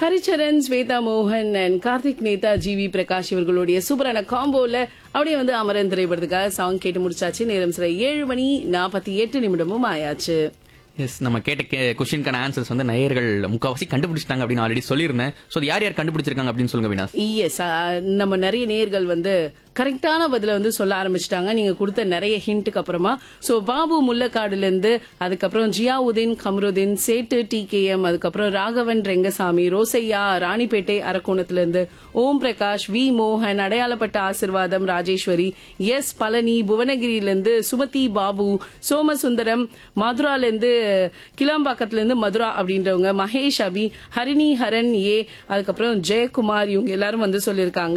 ஹரிச்சரன், ஸ்வேதா மோகன் and Karthik Netha, GV Prakash இவர்களுடைய சூப்பரான காம்போல அப்படியே வந்து அமரன் திரைப்படத்துக்காக சாங் கேட்டு முடிச்சாச்சு. நேரம் சில 7:48 ஆயாச்சு. எஸ், நம்ம கேட்ட கொஸ்டினுக்கான ஆன்சர்ஸ் வந்து நேயர்கள் முக்காவாசி கண்டுபிடிச்சிட்டாங்க அப்படின்னு ஆல்ரெடி சொல்லியிருந்தேன். ஸோ அது யார் யார் கண்டுபிடிச்சிருக்காங்க அப்படின்னு சொல்லுங்க வினாஸ். எஸ், நம்ம நிறைய நேயர்கள் வந்து கரெக்டான பதில வந்து சொல்ல ஆரம்பிச்சிட்டாங்க நீங்க கொடுத்த நிறைய ஹிண்ட்டுக்கு அப்புறமா. சோ பாபு முல்லக்காடுல இருந்து, அதுக்கப்புறம் ஜியாவுதீன் கமருதீன், சேட்டு TKM, அதுக்கப்புறம் ராகவன் ரெங்கசாமி, ரோசையா ராணிப்பேட்டை அரக்கோணத்துல இருந்து, ஓம் பிரகாஷ், வி மோகன், அடையாளப்பட்ட ஆசிர்வாதம் ராஜேஸ்வரி, எஸ் பழனி, புவனகிரியில இருந்து சுமதி பாபு, சோமசுந்தரம், மதுரால இருந்து, கிளாம்பாக்கத்துல இருந்து மதுரா அப்படின்றவங்க, மகேஷ் அபி, ஹரிணி ஹரன் ஏ, அதுக்கப்புறம் ஜெயக்குமார், இவங்க எல்லாரும் வந்து சொல்லியிருக்காங்க.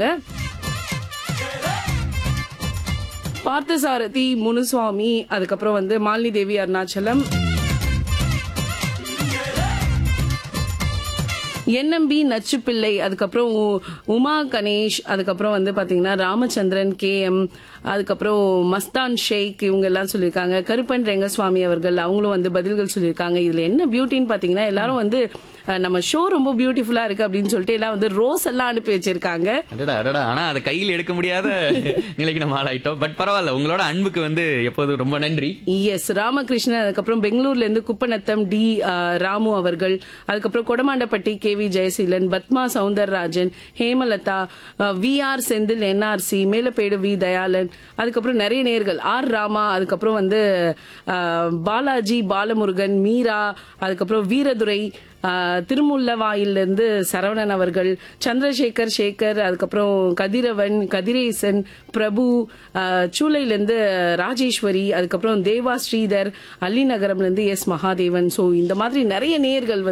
பார்த்தசாரதி முனுசுவாமி, அதுக்கப்புறம் வந்து மாலினி தேவி அருணாச்சலம், NMB நச்சுப்பிள்ளை, அதுக்கப்புறம் உமா கணேஷ், அதுக்கப்புறம் வந்து பாத்தீங்கன்னா ராமச்சந்திரன் KM, அதுக்கப்புறம் மஸ்தான் ஷேக், இவங்க எல்லாம் சொல்லியிருக்காங்க. கருப்பன் ரெங்கசுவாமி அவர்கள் அவங்களும் வந்து பதில்கள் சொல்லியிருக்காங்க. இதுல என்ன பியூட்டின்னு பாத்தீங்கன்னா எல்லாரும் வந்து நம்ம ஷோ ரொம்ப பியூட்டிஃபுல்லா இருக்கு அப்படின்னு சொல்லிட்டு எல்லாம் வந்து ரோஸ் எல்லாம் அனுப்பி வச்சிருக்காங்க. ஆனா அதை கையில் எடுக்க முடியாத நிலைக்கு நம்ம ஆளாயிட்டோம். பட் பரவாயில்ல, உங்களோட அன்புக்கு வந்து எப்போதும் ரொம்ப நன்றி. எஸ், ராமகிருஷ்ணன், அதுக்கப்புறம் பெங்களூர்ல இருந்து குப்பநத்தம் டி ராமு அவர்கள், அதுக்கப்புறம் Kodamandapatti KV Jayaseelan, Padma Soundararajan, Hemalatha, VR Senthil, NRC Melapedu we Dayalan, அதுக்கப்புறம் நிறைய நேர்கள் ஆர் ராமா, அதுக்கப்புறம் வந்து பாலாஜி பாலமுருகன், மீரா, அதுக்கப்புறம் வீரதுரை, திருமுல்லவாயிலிருந்து சரவணன் அவர்கள், சந்திரசேகர் சேகர், அதுக்கப்புறம் கதிரவன், கதிரேசன், பிரபு, சூளையிலிருந்து ராஜேஸ்வரி, அதுக்கப்புறம் தேவா ஸ்ரீதர், அள்ளிநகரம்ல இருந்து எஸ் மகாதேவன். சோ இந்த மாதிரி நிறைய நேயர்கள்